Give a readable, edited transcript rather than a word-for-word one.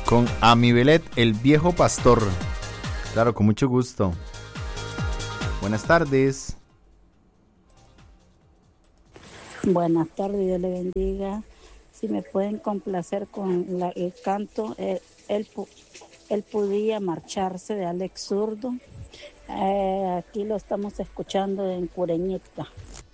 Con Amibelet, el viejo pastor. Claro, con mucho gusto. Buenas tardes. Buenas tardes, Dios le bendiga. Si me pueden complacer con el canto, él podía marcharse de Alex Zurdo. Aquí lo estamos escuchando en Cureñita.